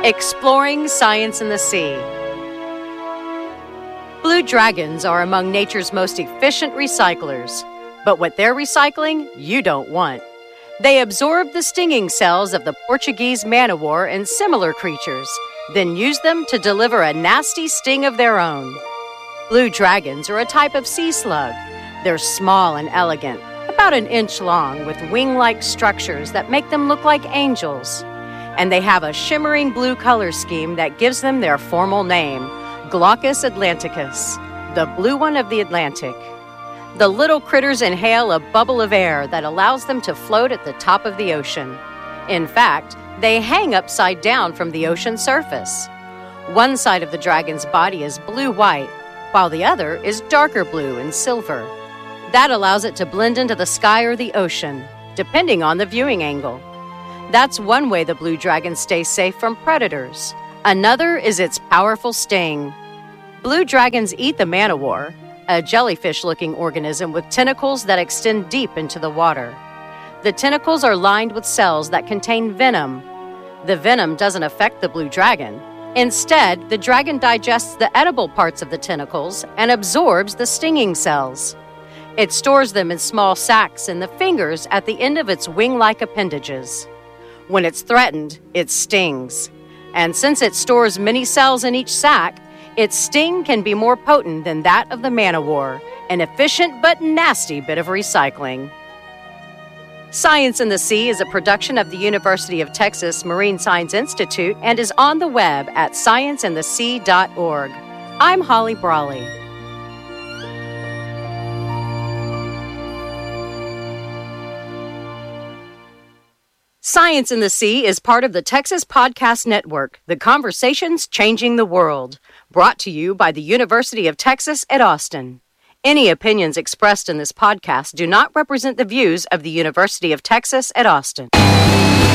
Exploring Science in the Sea. Blue dragons are among nature's most efficient recyclers. But what they're recycling, you don't want. They absorb the stinging cells of the Portuguese man-o-war and similar creatures, then use them to deliver a nasty sting of their own. Blue dragons are a type of sea slug. They're small and elegant, about an inch long, with wing-like structures that make them look like angels. And they have a shimmering blue color scheme that gives them their formal name, Glaucus atlanticus, the blue one of the Atlantic. The little critters inhale a bubble of air that allows them to float at the top of the ocean. In fact, they hang upside down from the ocean surface. One side of the dragon's body is blue-white, while the other is darker blue and silver. That allows it to blend into the sky or the ocean, depending on the viewing angle. That's one way the blue dragon stays safe from predators. Another is its powerful sting. Blue dragons eat the man-o-war, a jellyfish-looking organism with tentacles that extend deep into the water. The tentacles are lined with cells that contain venom. The venom doesn't affect the blue dragon. Instead, the dragon digests the edible parts of the tentacles and absorbs the stinging cells. It stores them in small sacs in the fingers at the end of its wing-like appendages. When it's threatened, it stings. And since it stores many cells in each sac, its sting can be more potent than that of the man-o-war, an efficient but nasty bit of recycling. Science in the Sea is a production of the University of Texas Marine Science Institute and is on the web at scienceinthesea.org. I'm Holly Brawley. Science in the Sea is part of the Texas Podcast Network, the conversations changing the world. Brought to you by the University of Texas at Austin. Any opinions expressed in this podcast do not represent the views of the University of Texas at Austin.